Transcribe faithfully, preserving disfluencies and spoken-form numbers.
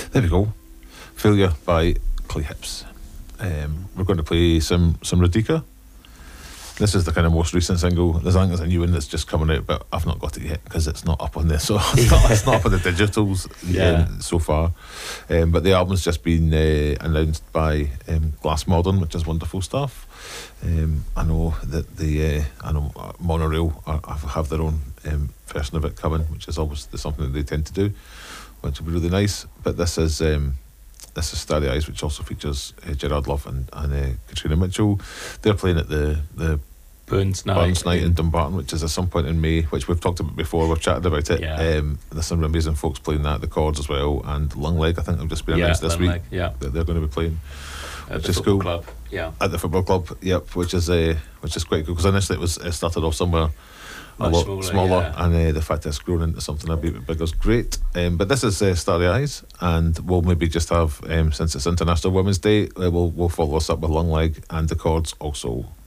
There we go. Failure by Clay Hips. Um, we're going to play some some Radika. This is the kind of most recent single. There's, I think there's a new one that's just coming out, but I've not got it yet because it's not up on there. So it's not, it's not up on the digitals Yeah. um, so far. Um, but the album's just been uh, announced by um, Glass Modern, which is wonderful stuff. Um, I know that the uh, I know uh, Monorail are, have their own um, version of it coming, which is always something that they tend to do, which will be really nice. But this is um, this is Starry Eyes, which also features uh, Gerard Love and, and uh, Katrina Mitchell. They're playing at the the Burns Night. Burns Night in Dumbarton, which is at some point in May, which we've talked about before. We've chatted about it. Yeah. Um, there's some amazing folks playing that, the Chords as well, and Lung Leg. I think have just been Yeah, announced this Lung week Leg, yeah. that they're going to be playing At which the is football cool. club. Yeah. At the football club, yep, which is uh, which is quite cool because initially it was it started off somewhere a Much lot smaller, smaller, yeah. and uh, the fact that it's grown into something a bit bigger is great. Um, but this is uh, Starry Eyes, and we'll maybe just have um, since it's International Women's Day, uh, we'll we'll follow us up with Lung Leg and the Chords also.